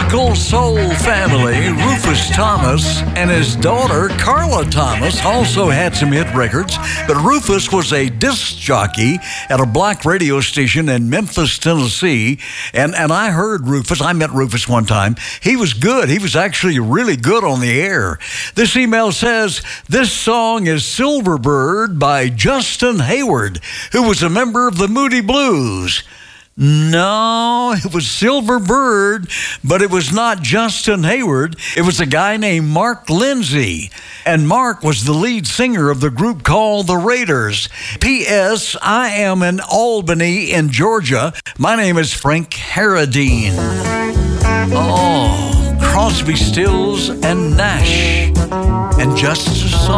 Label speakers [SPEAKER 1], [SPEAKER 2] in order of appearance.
[SPEAKER 1] musical soul family, Rufus Thomas and his daughter, Carla Thomas, also had some hit records, but Rufus was a disc jockey at a black radio station in Memphis, Tennessee, and I heard Rufus. I met Rufus one time. He was good. He was actually really good on the air. This email says, this song is Silver Bird by Justin Hayward, who was a member of the Moody Blues. No, it was Silver Bird, but it was not Justin Hayward. It was a guy named Mark Lindsay. And Mark was the lead singer of the group called the Raiders. P.S. I am in Albany, in Georgia. My name is Frank Harradine. Oh, Crosby, Stills, and Nash. And just a song.